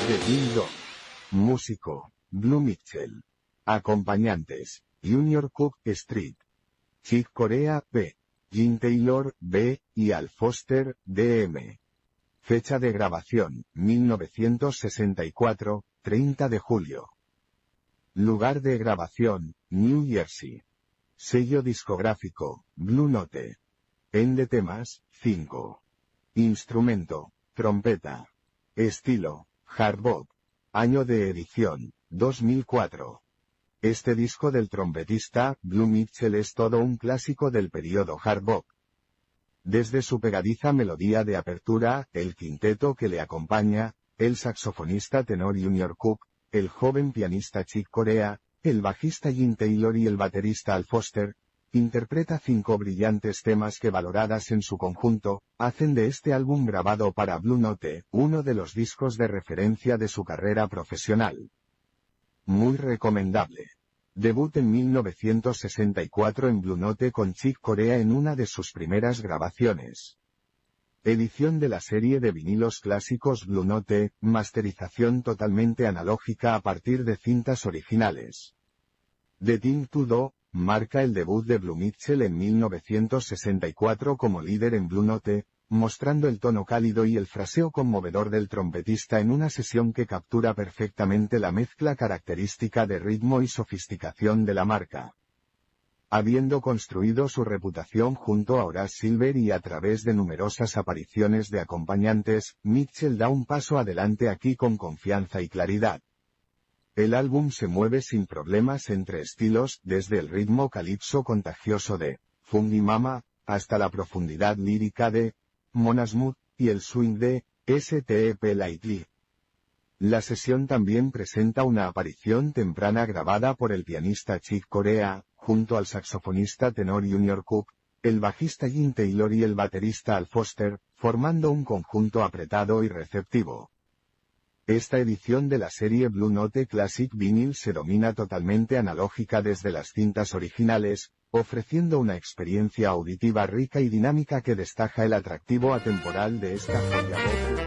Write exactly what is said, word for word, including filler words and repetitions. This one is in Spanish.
The King Dog. Músico, Blue Mitchell. Acompañantes, Junior Cook, Street. Chick Corea, P. Gene Taylor, B. y Al Foster, D M. Fecha de grabación, mil novecientos sesenta y cuatro, treinta de julio. Lugar de grabación, New Jersey. Sello discográfico, Blue Note. En de temas, cinco. Instrumento, trompeta. Estilo, hard bop. Año de edición, dos mil cuatro. Este disco del trompetista, Blue Mitchell, es todo un clásico del periodo hard bop. Desde su pegadiza melodía de apertura, el quinteto que le acompaña, el saxofonista tenor Junior Cook, el joven pianista Chick Corea, el bajista Gene Taylor y el baterista Al Foster, interpreta cinco brillantes temas que, valoradas en su conjunto, hacen de este álbum grabado para Blue Note, uno de los discos de referencia de su carrera profesional. Muy recomendable. Debut en mil novecientos sesenta y cuatro en Blue Note con Chick Corea en una de sus primeras grabaciones. Edición de la serie de vinilos clásicos Blue Note, masterización totalmente analógica a partir de cintas originales. The Thing to Do marca el debut de Blue Mitchell en mil novecientos sesenta y cuatro como líder en Blue Note, mostrando el tono cálido y el fraseo conmovedor del trompetista en una sesión que captura perfectamente la mezcla característica de ritmo y sofisticación de la marca. Habiendo construido su reputación junto a Horace Silver y a través de numerosas apariciones de acompañantes, Mitchell da un paso adelante aquí con confianza y claridad. El álbum se mueve sin problemas entre estilos, desde el ritmo calipso contagioso de Funky Mama, hasta la profundidad lírica de Mona Smooth, y el swing de Step Lightly. La sesión también presenta una aparición temprana grabada por el pianista Chick Corea, junto al saxofonista tenor Junior Cook, el bajista Gene Taylor y el baterista Al Foster, formando un conjunto apretado y receptivo. Esta edición de la serie Blue Note Classic Vinyl se domina totalmente analógica desde las cintas originales, ofreciendo una experiencia auditiva rica y dinámica que destaca el atractivo atemporal de esta joya pop.